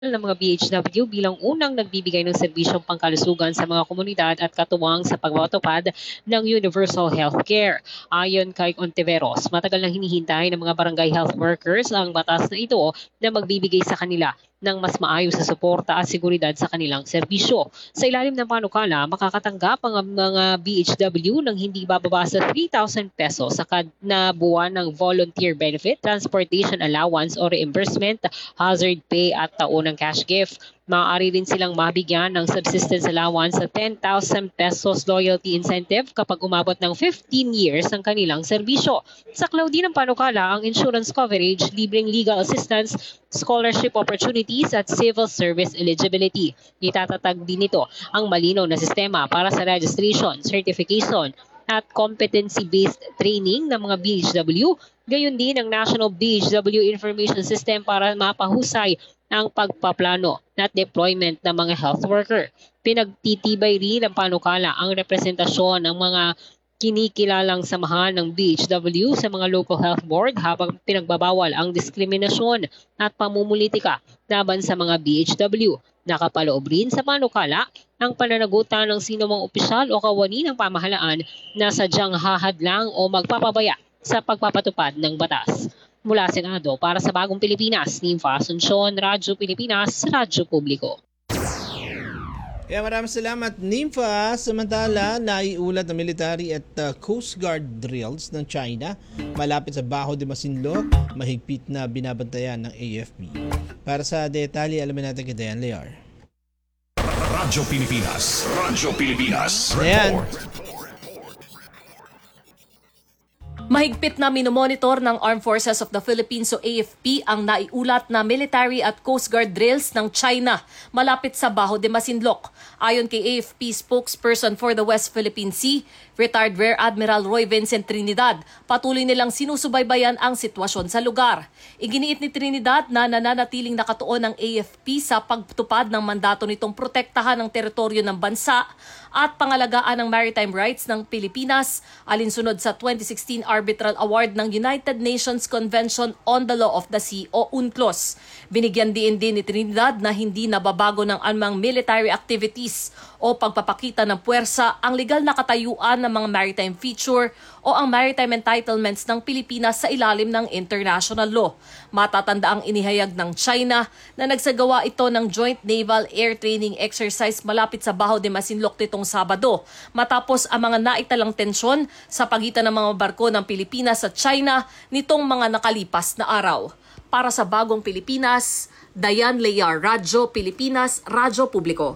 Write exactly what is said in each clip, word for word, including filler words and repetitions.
ng mga B H W bilang unang nagbibigay ng serbisyong pangkalusugan sa mga komunidad at katuwang sa pagpapatupad ng universal healthcare. Ayon kay Ontiveros, matagal nang hinihintay ng mga barangay health workers ang batas na ito na magbibigay sa kanila ng mas maayos sa suporta at seguridad sa kanilang serbisyo. Sa ilalim ng panukala, makakatanggap ang mga B H W ng hindi bababa sa three thousand pesos sa kad na buwan ng volunteer benefit, transportation allowance o reimbursement, hazard pay at taunang cash gift. Maaari rin silang mabigyan ng subsistence allowance sa ten thousand pesos loyalty incentive kapag umabot ng fifteen years ang kanilang serbisyo. Saklaw din ng panukala ang insurance coverage, libreng legal assistance, scholarship opportunities at civil service eligibility. Itatatag din nito ang malinaw na sistema para sa registration, certification at competency-based training ng mga B H W. Gayon din ang National B H W Information System para mapahusay ang pagpaplano at deployment ng mga health worker. Pinagtitibay rin ng panukala ang representasyon ng mga kinikilalang samahan ng B H W sa mga local health board habang pinagbabawal ang diskriminasyon at pamumulitika laban sa mga B H W. Nakapaloob rin sa panukala ang pananagutan ng sinumang opisyal o kawani ng pamahalaan na sadyang hahadlang o magpapabaya sa pagpapatupad ng batas. Mula Senado para sa Bagong Pilipinas, Nympha Asuncion, Radyo Pilipinas, Radyo Publiko. Kaya maraming salamat, Nympha. Samantala, naiulat ng military at uh, Coast Guard drills ng China malapit sa Bajo de Masinloc, mahigpit na binabantayan ng A F P. Para sa detalye, alamin natin kay Dayan Lear. Radyo Pilipinas, Radyo Pilipinas, Dayan. Mahigpit na minomonitor ng Armed Forces of the Philippines o A F P ang naiulat na military at Coast Guard drills ng China malapit sa Bajo de Masinloc. Ayon kay A F P spokesperson for the West Philippine Sea, retired Rear Admiral Roy Vincent Trinidad, patuloy nilang sinusubaybayan ang sitwasyon sa lugar. Iginiit ni Trinidad na nananatiling nakatuon ng A F P sa pagtupad ng mandato nitong protektahan ng teritoryo ng bansa at pangalagaan ng maritime rights ng Pilipinas alinsunod sa twenty sixteen Arbitral Award ng United Nations Convention on the Law of the Sea o UNCLOS. Binigyan din din ni Trinidad na hindi nababago ng anumang military activities o pagpapakita ng puwersa ang legal na katayuan ng mga maritime feature o ang maritime entitlements ng Pilipinas sa ilalim ng international law. Matatanda ang inihayag ng China na nagsagawa ito ng Joint Naval Air Training Exercise malapit sa Bajo de Masinloc nitong Sabado matapos ang mga naitalang tensyon sa pagitan ng mga barko ng Pilipinas at China nitong mga nakalipas na araw. Para sa Bagong Pilipinas, Dayan Lear, Radyo Pilipinas, Radyo Publiko.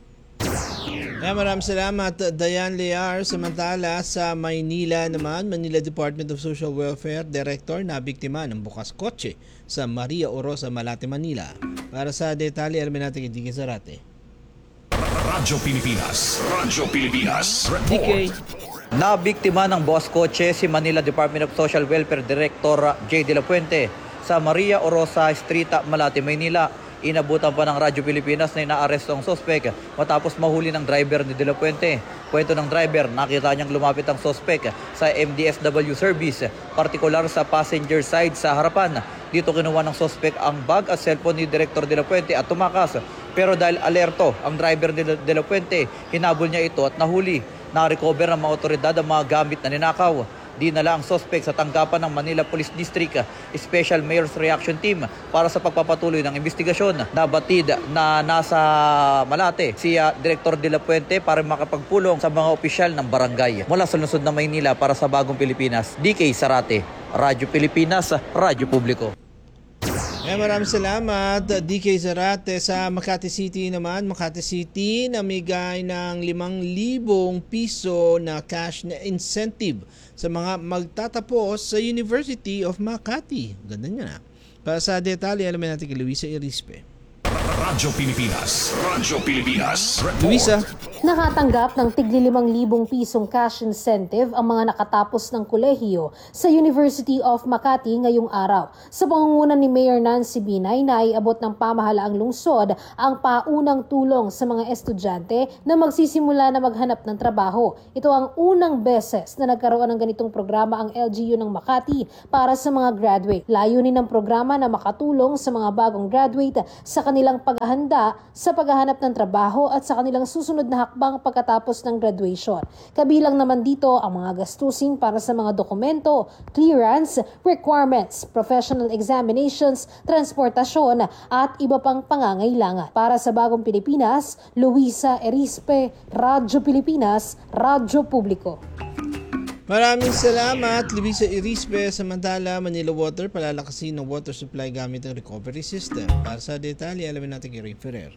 Yeah, maraming salamat, Dayan Lear. Samantala, sa Maynila naman, Manila Department of Social Welfare Director na biktima ng bukas kotse sa Maria Orosa, Malate, Manila. Para sa detalye, alamin natin kay D K Zarate. Radyo Pilipinas, Radyo Pilipinas, D K. Nabiktima ng bukas kotse si Manila Department of Social Welfare Director J. De La Puente sa Maria Orosa Street, Malate, Maynila. Inabutan pa ng Radyo Pilipinas na inaaresto ang sospek matapos mahuli ng driver ni De La Puente. Kwento ng driver, nakita niyang lumapit ang sospek sa M D F W service, partikular sa passenger side sa harapan. Dito kinuha ng sospek ang bag at cellphone ni Director De La Puente at tumakas. Pero dahil alerto ang driver ni De La Puente, hinabol niya ito at nahuli. Na-recover ng mga otoridad ang mga gamit na ninakaw. Dinala ang suspect sa tanggapan ng Manila Police District Special Mayor's Reaction Team para sa pagpapatuloy ng investigasyon. Nabatid na nasa Malate si uh, Director De La Puente para makapagpulong sa mga opisyal ng barangay. Mula sa lungsod ng Maynila para sa Bagong Pilipinas, D K Zarate, Radyo Pilipinas, Radyo Publiko. Eh, maraming salamat, D K Zarate. Sa Makati City naman, Makati City namigay ng limang libong piso na cash na incentive sa mga magtatapos sa University of Makati. Ganda niya na. Para sa detalye, alamin natin kay Luisa Irispe. Radyo Pilipinas, Radyo Pilipinas, Luisa. Nakatanggap ng tigli limang libong pisong cash incentive ang mga nakatapos ng kolehiyo sa University of Makati ngayong araw. Sa pangunguna ni Mayor Nancy Binay na iabot ng pamahalaang lungsod ang paunang tulong sa mga estudyante na magsisimula na maghanap ng trabaho. Ito ang unang beses na nagkaroon ng ganitong programa ang L G U ng Makati para sa mga graduate. Layunin ng programa na makatulong sa mga bagong graduate sa kanilang kanilang paghahanda sa paghahanap ng trabaho at sa kanilang susunod na hakbang pagkatapos ng graduation. Kabilang naman dito ang mga gastusin para sa mga dokumento, clearance, requirements, professional examinations, transportasyon at iba pang pangangailangan. Para sa Bagong Pilipinas, Luisa Erispe, Radyo Pilipinas, Radyo Publiko. Maraming salamat, Luisa Erispe. Samantala, Manila Water palalakasin ng water supply gamit ang recovery system. Para sa detalye, alamin natin kay Ray Ferrer.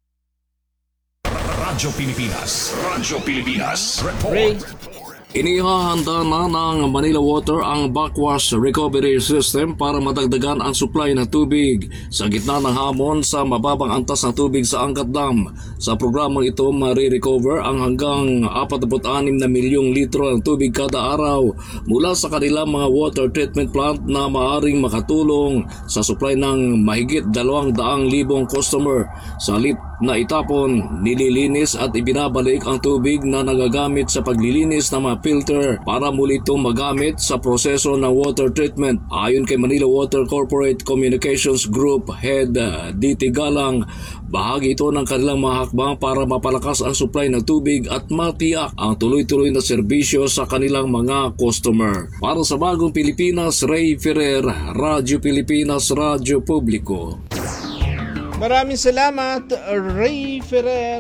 Radyo Pilipinas. Radyo Pilipinas. Ray. Report. Inihahanda na ng Manila Water ang backwash recovery system para madagdagan ang supply ng tubig sa gitna ng hamon sa mababang antas ng tubig sa Angat Dam. Sa programang ito, marirecover ang hanggang forty-six na milyong litro ng tubig kada araw mula sa kanilang mga water treatment plant na maaring makatulong sa supply ng mahigit dalawang daang libong customer. Sa halip na itapon, nililinis at ibinabalik ang tubig na nagagamit sa paglilinis ng mga filter para muli itong magamit sa proseso ng water treatment. Ayon kay Manila Water Corporate Communications Group Head D T Galang, bahagi ito ng kanilang mga hakbang para mapalakas ang supply ng tubig at matiyak ang tuloy-tuloy na serbisyo sa kanilang mga customer. Para sa Bagong Pilipinas, Ray Ferrer, Radyo Pilipinas, Radyo Publiko. Maraming salamat, Ray Ferrer.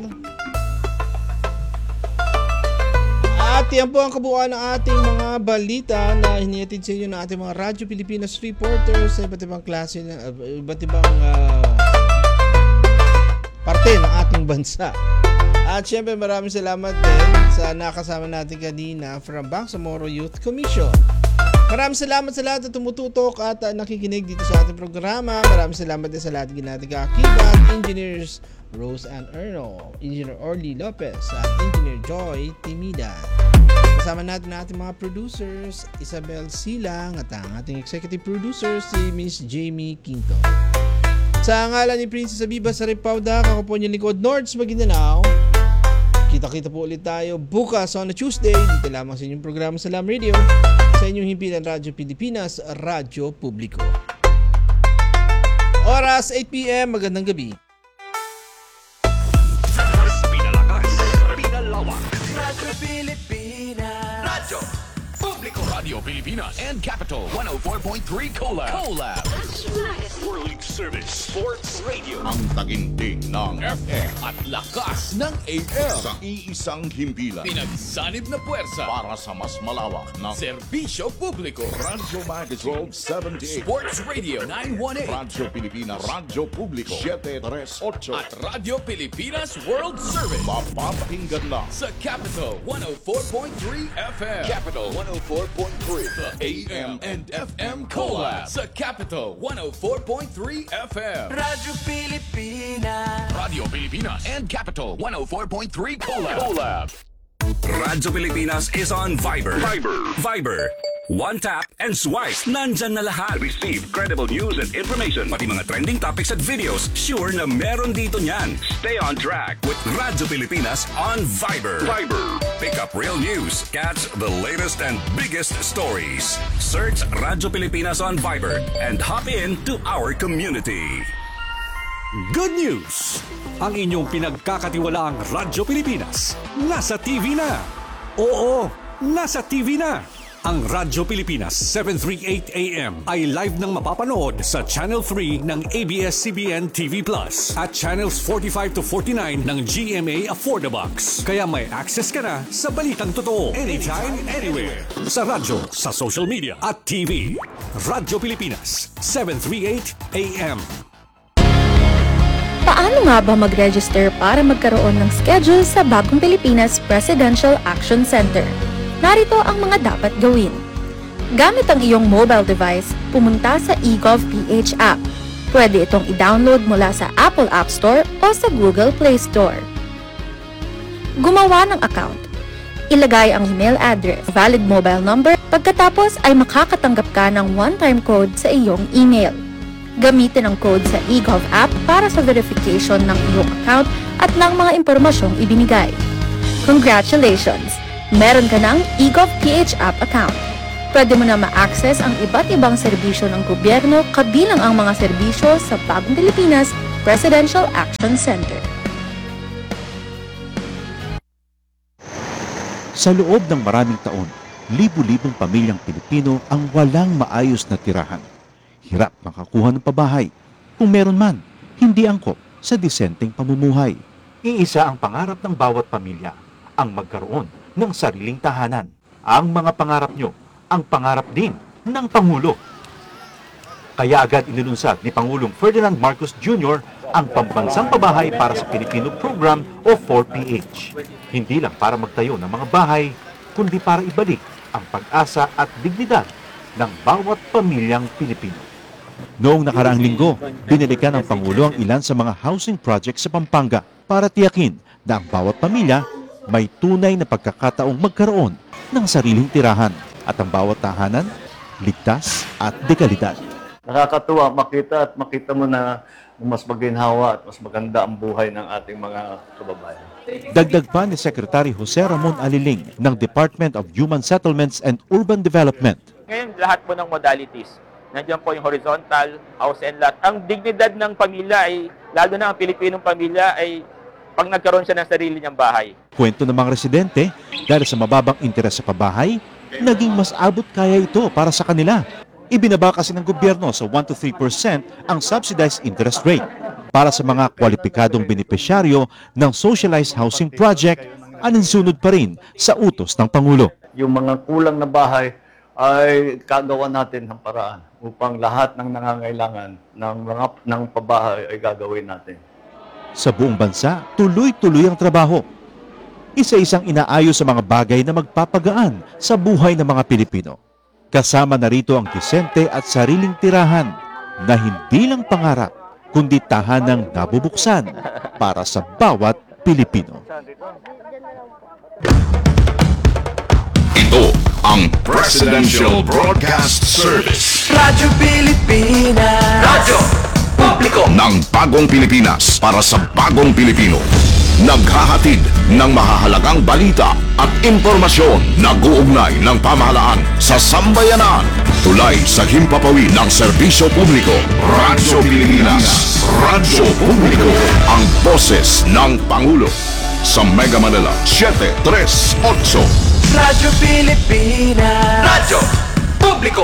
At yan po ang kabuuan ng ating mga balita na hinihatid sa inyo ng ating mga Radyo Pilipinas reporters sa iba't ibang klase, uh, iba't ibang uh, parte ng ating bansa. At syempre maraming salamat din sa nakasama natin kanina from Bangsamoro Youth Commission. Maraming salamat sa lahat na tumututok at uh, nakikinig dito sa ating programa. Maraming salamat din sa lahat ng nating kakibat, Engineers Rose and Erno, Engineer Orly Lopez at Engineer Joy Timida. Kasama natin ang ating mga producers, Isabel Silang at ang ating executive producer si Miss Jamie Quinto. Sa ngalan ni Princess Abiba Saripauda, ako po niyong likod, Nords Maguindanao. Kita-kita po ulit tayo bukas on a Tuesday dito lamang sa inyong programa Salam Radio sa inyong himpilan Radyo Pilipinas, Radyo Publiko. Oras eight p.m. Magandang gabi. Pinalakas, pinalawak. Radyo Pilipinas. Radyo Publiko. Radio Pilipinas and Capital one oh four point three Collab. Collab. World Service Sports Radio. Ang taginting ng F M at lakas ng A M. sa iisang himpilan Pinagsanib na puwersa. para sa mas malawak na Serbisyo Publiko. Radyo Magazine seventy-eight, Sports Radio nine one eight. Radyo Pilipinas, Radyo Publiko seven thirty-eight. At Radyo Pilipinas World Service. Mapapakinggan lang Sa Capital one oh four point three F M. Capital one oh four point three. The A M and F M Collab. Sa Capital one oh four point three F M. Radyo Pilipinas. Radio Pilipinas and Capital one oh four point three Collab. Collab. Radyo Pilipinas is on Viber. Viber. Viber. One tap and swipe. Nandyan na lahat. Receive credible news and information. Pati mga trending topics at videos. Sure na meron dito niyan. Stay on track with Radyo Pilipinas on Viber. Viber. Pick up real news. Catch the latest and biggest stories. Search Radyo Pilipinas on Viber and hop in to our community. Good news! Ang inyong pinagkakatiwalaang Radyo Pilipinas nasa T V na. Oo, nasa T V na. Ang Radyo Pilipinas seven thirty-eight A M ay live nang mapapanood sa Channel three ng A B S C B N T V Plus at Channels forty-five to forty-nine ng G M A Affordabox. Kaya may access ka na sa balitang totoo anytime, anywhere. Sa radyo, sa social media at T V. Radyo Pilipinas seven thirty-eight A M. Paano nga ba mag-register para magkaroon ng schedule sa Bagong Pilipinas Presidential Action Center? Narito ang mga dapat gawin. Gamit ang iyong mobile device, pumunta sa eGovPH app. Pwede itong i-download mula sa Apple App Store o sa Google Play Store. Gumawa ng account. Ilagay ang email address, valid mobile number, pagkatapos ay makakatanggap ka ng one-time code sa iyong email. Gamitin ang code sa eGov app para sa verification ng iyong account at ng mga impormasyong ibinigay. Congratulations! Meron ka ng eGovPH app account. Pwede mo na ma-access ang iba't ibang serbisyo ng gobyerno kabilang ang mga serbisyo sa Bagong Pilipinas Presidential Action Center. Sa loob ng maraming taon, libu-libong pamilyang Pilipino ang walang maayos na tirahan. Hirap makakuha ng pabahay. Kung meron man, hindi angkop sa disenteng pamumuhay. Iisa ang pangarap ng bawat pamilya, ang magkaroon ng sariling tahanan. Ang mga pangarap nyo, ang pangarap din ng Pangulo. Kaya agad inilunsad ni Pangulong Ferdinand Marcos Junior ang Pambansang Pabahay para sa Pilipino Program o four P H. Hindi lang para magtayo ng mga bahay, kundi para ibalik ang pag-asa at dignidad ng bawat pamilyang Pilipino. Noong nakaraang linggo, binilikan ng Pangulo ang ilan sa mga housing projects sa Pampanga para tiyakin na ang bawat pamilya may tunay na pagkakataong magkaroon ng sariling tirahan at ang bawat tahanan ligtas at dekalidad. Nakakatuwa makita at makita mo na mas maginhawa at mas maganda ang buhay ng ating mga kababayan. Dagdag pa ni Secretary Jose Ramon Aliling ng Department of Human Settlements and Urban Development. Ngayon, lahat po ng modalities. Nandiyan po yung horizontal, house and lot. Ang dignidad ng pamilya ay, lalo na ang Pilipinong pamilya, ay pag nagkaroon siya ng sarili niyang bahay. Kwento ng mga residente, dahil sa mababang interes sa pabahay, naging mas abot kaya ito para sa kanila. Ibinaba kasi ng gobyerno sa one to three percent ang subsidized interest rate. Para sa mga kwalipikadong benepisyaryo ng socialized housing project, aninsunod pa rin sa utos ng Pangulo. Yung mga kulang na bahay ay kagawa natin ng paraan upang lahat ng nangangailangan ng mga ng pabahay ay gagawin natin. Sa buong bansa, tuloy-tuloy ang trabaho. Isa-isang inaayos sa mga bagay na magpapagaan sa buhay ng mga Pilipino. Kasama na rito ang disente at sariling tirahan na hindi lang pangarap, kundi tahanang nabubuksan para sa bawat Pilipino. Ito ang Presidential Broadcast Service. Radyo Pilipinas. Radyo Publiko ng bagong Pilipinas para sa bagong Pilipino. Naghahatid ng mahahalagang balita at impormasyon na guugnay ng pamahalaan sa sambayanan. Tulay sa himpapawid ng serbisyo publiko. Radyo Pilipinas. Radyo Publiko. Ang boses ng Pangulo. Sa Mega Manila, seven three eight. Radyo Pilipinas. Radyo Publiko.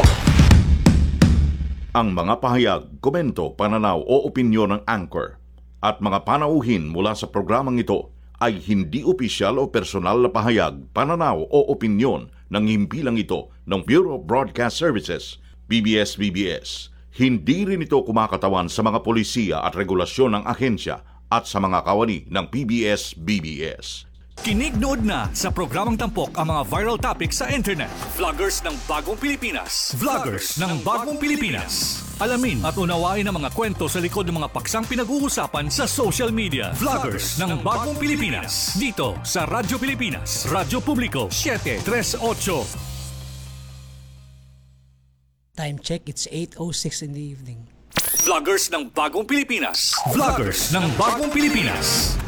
Ang mga pahayag, komento, pananaw o opinyon ng anchor at mga panauhin mula sa programang ito ay hindi opisyal o personal na pahayag, pananaw o opinyon ng himpilang ito ng Bureau of Broadcast Services, B B S B B S. Hindi rin ito kumakatawan sa mga polisiya at regulasyon ng ahensya at sa mga kawani ng P B S B B S. Kinig nood na sa programang tampok ang mga viral topics sa internet. Vloggers ng Bagong Pilipinas. Vloggers ng Bagong Pilipinas. Alamin at unawain ang mga kwento sa likod ng mga paksang pinag-uusapan sa social media. Vloggers ng Bagong Pilipinas. Dito sa Radyo Pilipinas. Radyo Publiko seven three eight. Time check, it's eight oh six in the evening. Vloggers ng Bagong Pilipinas. Vloggers ng Bagong Pilipinas.